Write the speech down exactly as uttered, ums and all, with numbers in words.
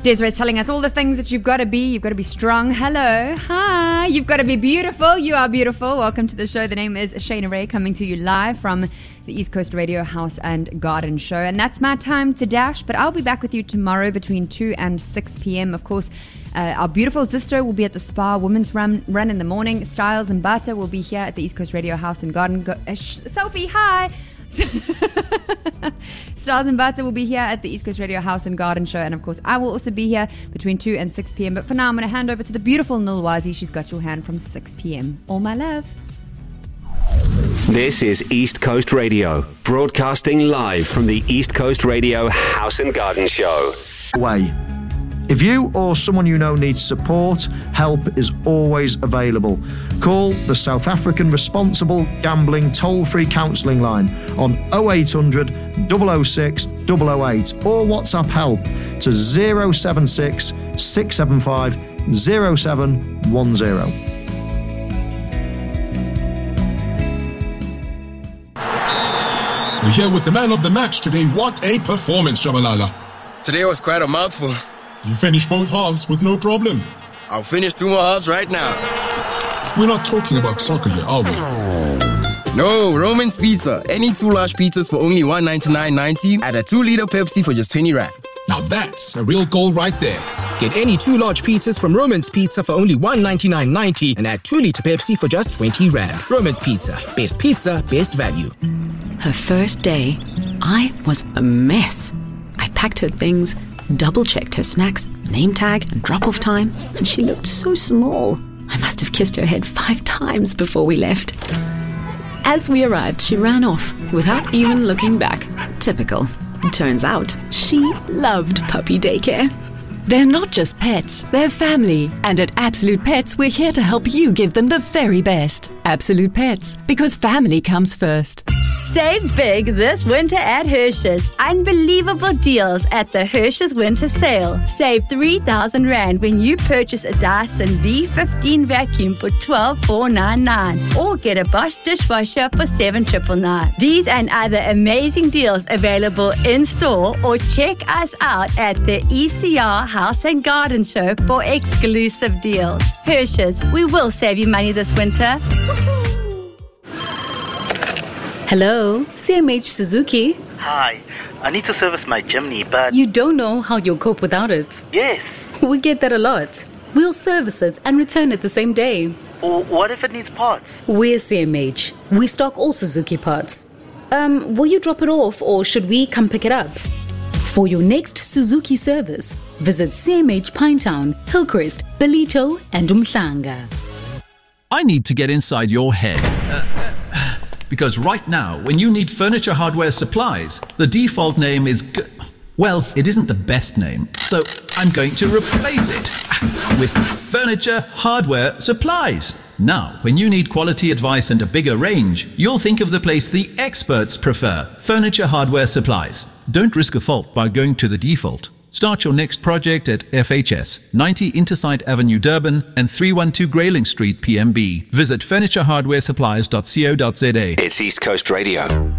Desiree's telling us all the things that you've got to be. You've got to be strong. Hello. Hi. You've got to be beautiful. You are beautiful. Welcome to the show. The name is Shayna Ray, coming to you live from the East Coast Radio House and Garden Show. And that's my time to dash, but I'll be back with you tomorrow between two and six p.m. Of course, uh, our beautiful Zisto will be at the Spa Women's Run, run in the morning. Styles and Butter will be here at the East Coast Radio House and Garden. Go- uh, sh- Sophie, hi. Stars and Butter will be here at the East Coast Radio House and Garden Show, and of course I will also be here between two and six p.m. But for now I'm going to hand over to the beautiful Nilwazi. She's got your hand from six p.m. All my love. This is East Coast Radio, broadcasting live from the East Coast Radio House and Garden Show. Way. If you or someone you know needs support, help is always available. Call the South African Responsible Gambling Toll-Free Counselling Line on oh eight hundred, double oh six, double oh eight or WhatsApp help to oh seven six, six seven five, oh seven one oh. We're here with the man of the match today. What a performance, Shabalala. Today was quite a mouthful. You finished both halves with no problem. I'll finish two more halves right now. We're not talking about soccer here, are we? No, Roman's Pizza. Any two large pizzas for only one ninety-nine ninety at a two liter Pepsi for just twenty rand. Now that's a real goal right there. Get any two large pizzas from Roman's Pizza for only one ninety-nine ninety and add two liter Pepsi for just twenty rand. Roman's Pizza. Best pizza, best value. Her first day, I was a mess. I packed her things, double-checked her snacks, name tag and drop-off time, and she looked so small. I must have kissed her head five times before we left. As we arrived, she ran off without even looking back. Typical. Turns out, she loved puppy daycare. They're not just pets, they're family. And at Absolute Pets, we're here to help you give them the very best. Absolute Pets, because family comes first. Save big this winter at Hershey's. Unbelievable deals at the Hershey's Winter Sale. Save three thousand rand when you purchase a Dyson V fifteen vacuum for twelve thousand four hundred ninety-nine or get a Bosch dishwasher for seven thousand nine hundred ninety-nine. These and other amazing deals available in store, or check us out at the E C R House and Garden Show for exclusive deals. Hershey's, we will save you money this winter. Hello, C M H Suzuki. Hi, I need to service my Jimny, but... You don't know how you'll cope without it. Yes. We get that a lot. We'll service it and return it the same day. Or what if it needs parts? We're C M H. We stock all Suzuki parts. Um, will you drop it off or should we come pick it up? For your next Suzuki service, visit C M H Pinetown, Hillcrest, Bellito and Umhlanga. I need to get inside your head. Uh, uh, Because right now, when you need furniture hardware supplies, the default name is... G- well, it isn't the best name, so I'm going to replace it with Furniture Hardware Supplies. Now, when you need quality advice and a bigger range, you'll think of the place the experts prefer, Furniture Hardware Supplies. Don't risk a fault by going to the default. Start your next project at F H S, ninety Intersite Avenue, Durban, and three one two Grayling Street, P M B. Visit furniture hardware supplies dot co dot za. It's East Coast Radio.